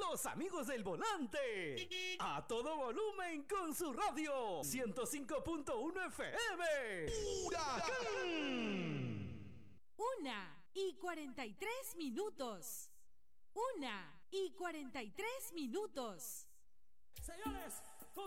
Los amigos del volante. A todo volumen con su radio. 105.1 FM. ¡Huracán! 1:43. 1:43. Señores, con